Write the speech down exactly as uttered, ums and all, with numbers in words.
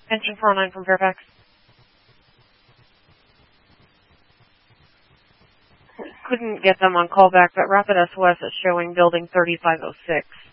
Engine four oh nine from Fairfax. Couldn't get them on callback, but Rapid S O S is showing building thirty-five oh six.